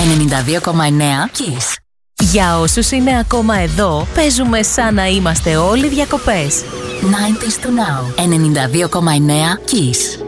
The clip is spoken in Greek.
92,9 Kiss. Για όσους είναι ακόμα εδώ, παίζουμε σαν να είμαστε όλοι διακοπές. 90s to now. 92,9 Kiss.